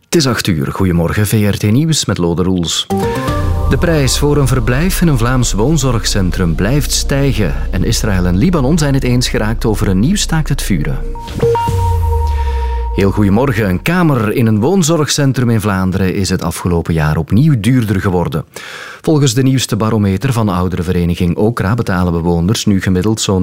Het is 8:00. Goedemorgen, VRT Nieuws met Lode Roels. De prijs voor een verblijf in een Vlaams woonzorgcentrum blijft stijgen. En Israël en Libanon zijn het eens geraakt over een nieuw staakt het vuren. Heel goedemorgen. Een kamer in een woonzorgcentrum in Vlaanderen is het afgelopen jaar opnieuw duurder geworden. Volgens de nieuwste barometer van de ouderenvereniging Okra betalen bewoners nu gemiddeld zo'n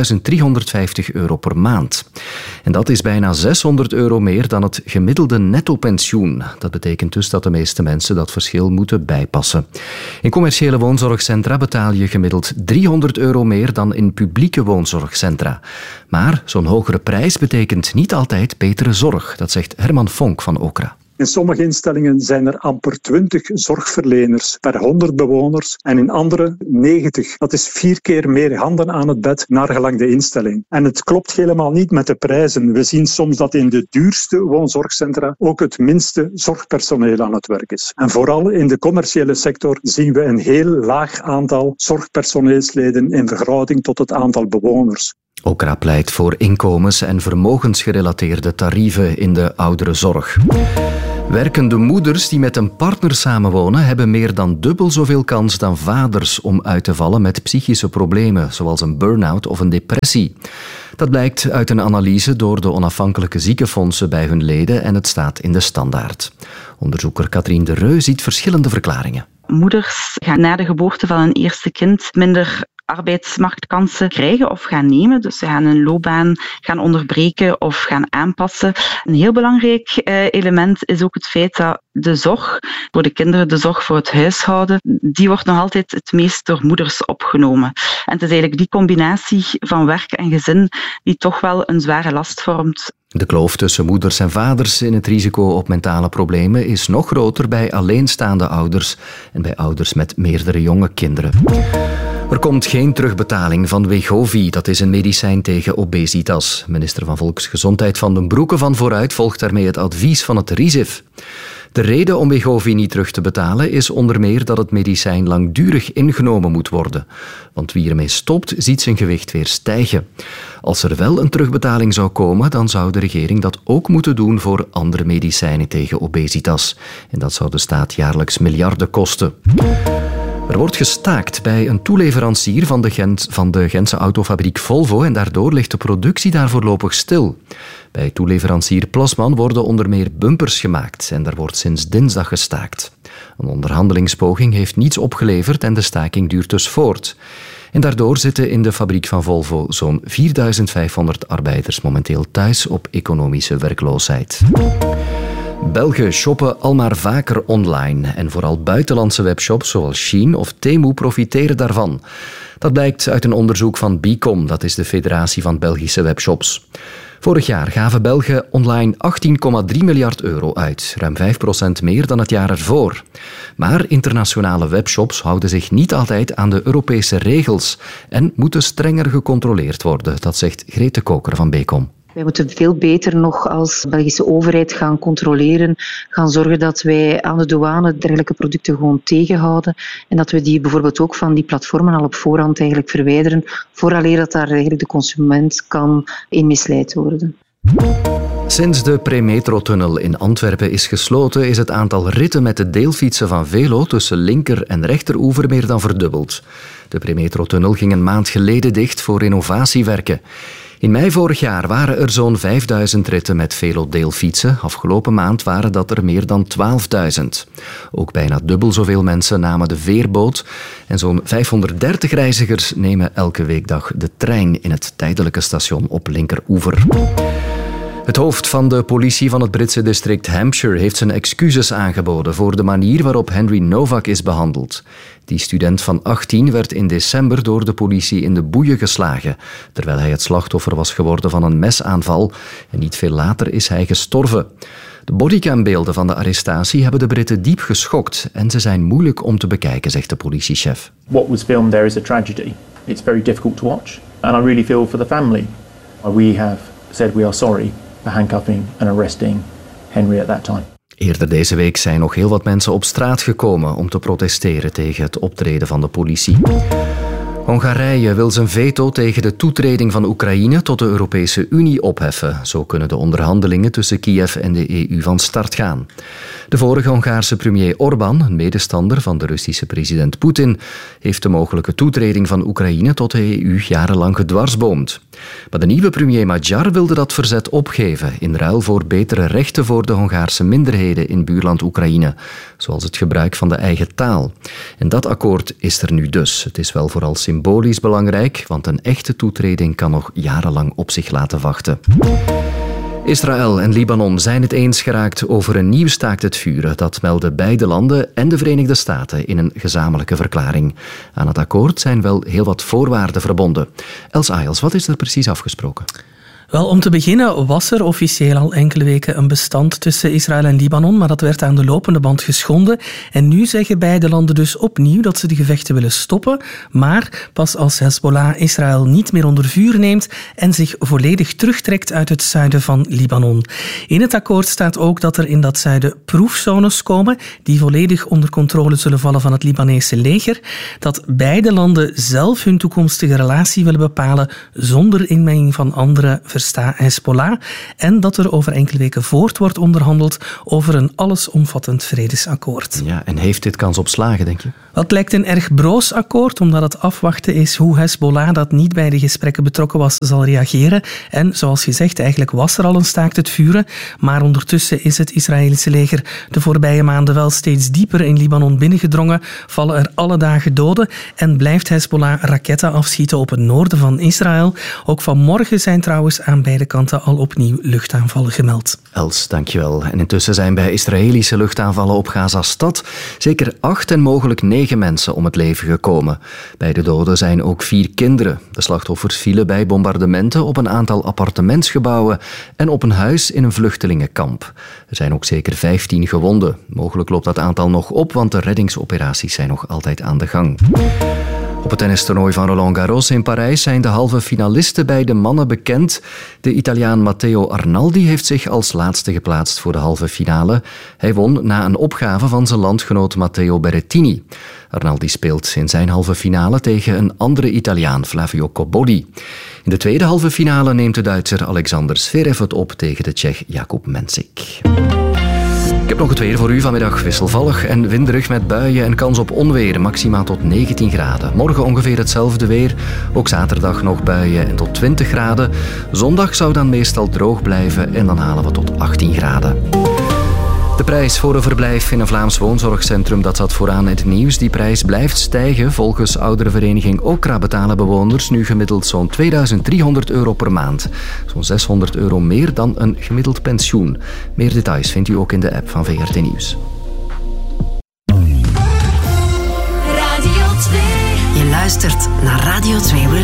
€2.350 per maand. En dat is bijna €600 meer dan het gemiddelde netto-pensioen. Dat betekent dus dat de meeste mensen dat verschil moeten bijpassen. In commerciële woonzorgcentra betaal je gemiddeld €300 meer dan in publieke woonzorgcentra. Maar zo'n hogere prijs betekent niet altijd betere zorg. Dat zegt Herman Fonk van Okra. In sommige instellingen zijn er amper 20 zorgverleners per 100 bewoners en in andere 90. Dat is 4 keer meer handen aan het bed naar gelang de instelling. En het klopt helemaal niet met de prijzen. We zien soms dat in de duurste woonzorgcentra ook het minste zorgpersoneel aan het werk is. En vooral in de commerciële sector zien we een heel laag aantal zorgpersoneelsleden in verhouding tot het aantal bewoners. Okra pleit voor inkomens- en vermogensgerelateerde tarieven in de ouderenzorg. Werkende moeders die met een partner samenwonen hebben meer dan dubbel zoveel kans dan vaders om uit te vallen met psychische problemen, zoals een burn-out of een depressie. Dat blijkt uit een analyse door de onafhankelijke ziekenfondsen bij hun leden en het staat in de Standaard. Onderzoeker Katrien de Reu ziet verschillende verklaringen. Moeders gaan na de geboorte van een eerste kind minder arbeidsmarktkansen krijgen of gaan nemen. Dus ze gaan een loopbaan gaan onderbreken of gaan aanpassen. Een heel belangrijk element is ook het feit dat de zorg voor de kinderen, de zorg voor het huishouden, die wordt nog altijd het meest door moeders opgenomen. En het is eigenlijk die combinatie van werk en gezin die toch wel een zware last vormt. De kloof tussen moeders en vaders in het risico op mentale problemen is nog groter bij alleenstaande ouders en bij ouders met meerdere jonge kinderen. Er komt geen terugbetaling van Wegovy, dat is een medicijn tegen obesitas. Minister van Volksgezondheid Van den Broeke van Vooruit volgt daarmee het advies van het RIZIF. De reden om Wegovy niet terug te betalen is onder meer dat het medicijn langdurig ingenomen moet worden. Want wie ermee stopt, ziet zijn gewicht weer stijgen. Als er wel een terugbetaling zou komen, dan zou de regering dat ook moeten doen voor andere medicijnen tegen obesitas. En dat zou de staat jaarlijks miljarden kosten. Er wordt gestaakt bij een toeleverancier van de Gentse autofabriek Volvo en daardoor ligt de productie daar voorlopig stil. Bij toeleverancier Plasman worden onder meer bumpers gemaakt en daar wordt sinds dinsdag gestaakt. Een onderhandelingspoging heeft niets opgeleverd en de staking duurt dus voort. En daardoor zitten in de fabriek van Volvo zo'n 4.500 arbeiders momenteel thuis op economische werkloosheid. Belgen shoppen al maar vaker online en vooral buitenlandse webshops zoals Shein of Temu profiteren daarvan. Dat blijkt uit een onderzoek van Bicom, dat is de federatie van Belgische webshops. Vorig jaar gaven Belgen online €18,3 miljard uit, ruim 5% meer dan het jaar ervoor. Maar internationale webshops houden zich niet altijd aan de Europese regels en moeten strenger gecontroleerd worden, dat zegt Grete Koker van Bicom. Wij moeten veel beter nog als Belgische overheid gaan controleren, gaan zorgen dat wij aan de douane dergelijke producten gewoon tegenhouden en dat we die bijvoorbeeld ook van die platformen al op voorhand eigenlijk verwijderen, vooraleer dat daar eigenlijk de consument kan in misleid worden. Sinds de Premetro-tunnel in Antwerpen is gesloten, is het aantal ritten met de deelfietsen van Velo tussen linker- en rechteroever meer dan verdubbeld. De Premetro-tunnel ging een maand geleden dicht voor renovatiewerken. In mei vorig jaar waren er zo'n 5.000 ritten met Velo-deelfietsen. Afgelopen maand waren dat er meer dan 12.000. Ook bijna dubbel zoveel mensen namen de veerboot. En zo'n 530 reizigers nemen elke weekdag de trein in het tijdelijke station op linkeroever. Het hoofd van de politie van het Britse district Hampshire heeft zijn excuses aangeboden voor de manier waarop Henry Novak is behandeld. Die student van 18 werd in december door de politie in de boeien geslagen, terwijl hij het slachtoffer was geworden van een mesaanval en niet veel later is hij gestorven. De bodycambeelden van de arrestatie hebben de Britten diep geschokt en ze zijn moeilijk om te bekijken, zegt de politiechef. What was filmed there is a tragedy. It's very difficult to watch and I really feel for the family. We have said we are sorry for handcuffing and arresting Henry at that time. Eerder deze week zijn nog heel wat mensen op straat gekomen om te protesteren tegen het optreden van de politie. Hongarije wil zijn veto tegen de toetreding van Oekraïne tot de Europese Unie opheffen. Zo kunnen de onderhandelingen tussen Kiev en de EU van start gaan. De vorige Hongaarse premier Orbán, een medestander van de Russische president Poetin, heeft de mogelijke toetreding van Oekraïne tot de EU jarenlang gedwarsboomd. Maar de nieuwe premier Magyar wilde dat verzet opgeven in ruil voor betere rechten voor de Hongaarse minderheden in buurland Oekraïne, zoals het gebruik van de eigen taal. En dat akkoord is er nu dus. Het is wel vooral symbolisch belangrijk, want een echte toetreding kan nog jarenlang op zich laten wachten. Israël en Libanon zijn het eens geraakt over een nieuw staakt het vuren. Dat melden beide landen en de Verenigde Staten in een gezamenlijke verklaring. Aan het akkoord zijn wel heel wat voorwaarden verbonden. Els Ayels, wat is er precies afgesproken? Wel, om te beginnen was er officieel al enkele weken een bestand tussen Israël en Libanon, maar dat werd aan de lopende band geschonden. En nu zeggen beide landen dus opnieuw dat ze de gevechten willen stoppen, maar pas als Hezbollah Israël niet meer onder vuur neemt en zich volledig terugtrekt uit het zuiden van Libanon. In het akkoord staat ook dat er in dat zuiden proefzones komen die volledig onder controle zullen vallen van het Libanese leger, dat beide landen zelf hun toekomstige relatie willen bepalen zonder inmenging van andere, versta Hezbollah, en dat er over enkele weken voort wordt onderhandeld over een allesomvattend vredesakkoord. Ja, en heeft dit kans op slagen, denk je? Het lijkt een erg broos akkoord, omdat het afwachten is hoe Hezbollah, dat niet bij de gesprekken betrokken was, zal reageren. En zoals gezegd, eigenlijk was er al een staakt het vuren, maar ondertussen is het Israëlische leger de voorbije maanden wel steeds dieper in Libanon binnengedrongen, vallen er alle dagen doden en blijft Hezbollah raketten afschieten op het noorden van Israël. Ook vanmorgen zijn trouwens aan beide kanten al opnieuw luchtaanvallen gemeld. Els, dankjewel. En intussen zijn bij Israëlische luchtaanvallen op Gaza-stad zeker 8 en mogelijk 9 mensen om het leven gekomen. Bij de doden zijn ook 4 kinderen. De slachtoffers vielen bij bombardementen op een aantal appartementsgebouwen en op een huis in een vluchtelingenkamp. Er zijn ook zeker 15 gewonden. Mogelijk loopt dat aantal nog op, want de reddingsoperaties zijn nog altijd aan de gang. Op het tennistoernooi van Roland Garros in Parijs zijn de halve finalisten bij de mannen bekend. De Italiaan Matteo Arnaldi heeft zich als laatste geplaatst voor de halve finale. Hij won na een opgave van zijn landgenoot Matteo Berrettini. Arnaldi speelt in zijn halve finale tegen een andere Italiaan, Flavio Cobolli. In de tweede halve finale neemt de Duitser Alexander Zverev het op tegen de Tsjech Jakub Mensik. Ik heb nog het weer voor u. Vanmiddag wisselvallig en winderig met buien en kans op onweer. Maximaal tot 19 graden. Morgen ongeveer hetzelfde weer. Ook zaterdag nog buien en tot 20 graden. Zondag zou dan meestal droog blijven en dan halen we tot 18 graden. De prijs voor een verblijf in een Vlaams woonzorgcentrum, dat zat vooraan in het nieuws. Die prijs blijft stijgen. Volgens ouderenvereniging Okra betalen bewoners nu gemiddeld zo'n €2300 per maand. Zo'n €600 meer dan een gemiddeld pensioen. Meer details vindt u ook in de app van VRT Nieuws. Radio 2. Je luistert naar Radio 2 Relief.